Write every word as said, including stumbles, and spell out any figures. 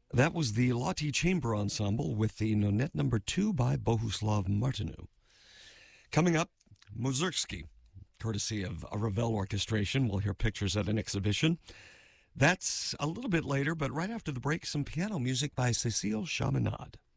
That was the Lottie Chamber Ensemble with the Nonette Number Two by Bohuslav Martinu. Coming up, Mussorgsky, courtesy of a Ravel orchestration. We'll hear pictures at an exhibition. That's a little bit later, but right after the break, some piano music by Cécile Chaminade.